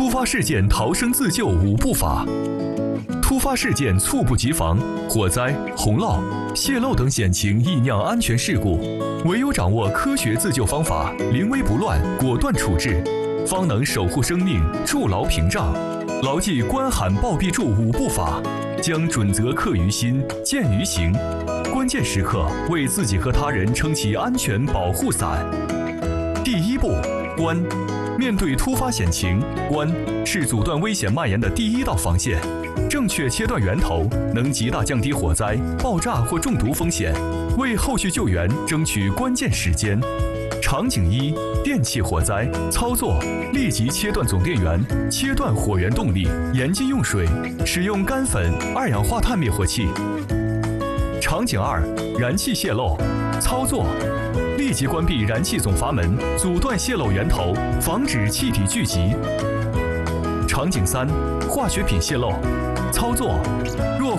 突发事件逃生自救5步法。突发事件猝不及防，火灾、洪涝、泄漏等险情易酿安全事故，唯有掌握科学自救方法，临危不乱，果断处置，方能守护生命，筑牢屏障。牢记观喊报必助5步法，将准则刻于心，见于行。关键时刻为自己和他人撑起安全保护伞。第1步，观。面对突发险情，观是阻断危险蔓延的第1道防线。正确切断源头，能极大降低火灾、爆炸或中毒风险，为后续救援争取关键时间。场景1：电气火灾，操作：立即切断总电源，切断火源动力，严禁用水，使用干粉、二氧化碳灭火器。场景2：燃气泄漏，操作：立即关闭燃气总阀门，阻断泄漏源头，防止气体聚集。场景3：化学品泄漏，操作：若